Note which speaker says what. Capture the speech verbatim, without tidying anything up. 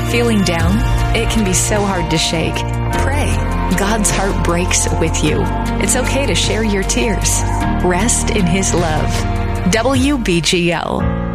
Speaker 1: Feeling down? It can be so hard to shake. Pray. God's heart breaks with you. It's okay to share your tears. Rest in His love. W B G L.